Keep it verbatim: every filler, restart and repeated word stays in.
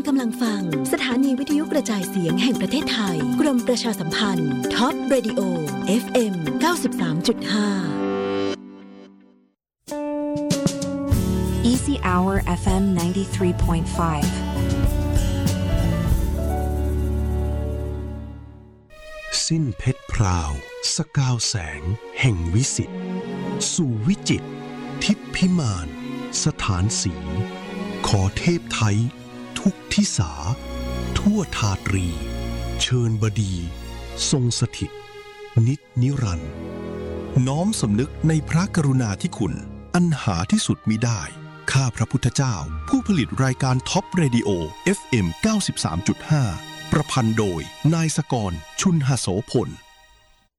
กำลังฟังสถานีวิทยุกระจายเสียงแห่งประเทศไทยกรมประชาสัมพันธ์ท็อปเรดิโอ เอฟ เอ็ม เก้าสิบสามจุดห้า Easy Hour เอฟ เอ็ม ninety-three point five สิ้นเพชรพราวสกาวแสงแห่งวิสิตสู่วิจิตรทิพพิมานสถานสีขอเทพไทยทุกทิสาทั่วทาตรีเชิญบดีทรงสถิตนิจนิรันดร์น้อมสำนึกในพระกรุณาธิคุณอันหาที่สุดมิได้ข้าพระพุทธเจ้าผู้ผลิตรายการท็อปเรดิโอ เอฟ เอ็ม เก้าสิบสามจุดห้า ประพันธ์โดยนายสกร ชุนหโสพล